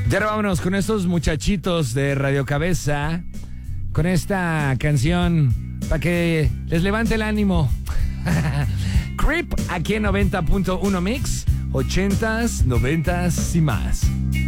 Y ahora vámonos con estos muchachitos de Radio Cabeza, con esta canción para que les levante el ánimo. Creep aquí en 90.1 Mix, 80s, 90s y más.